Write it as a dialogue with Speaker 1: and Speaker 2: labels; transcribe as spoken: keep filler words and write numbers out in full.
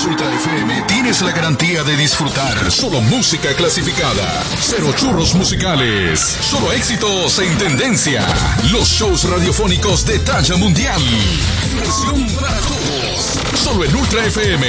Speaker 1: Ultra F M tienes la garantía de disfrutar solo música clasificada, cero churros musicales, solo éxitos en tendencia, los shows radiofónicos de talla mundial, diversión para todos, solo en Ultra F M.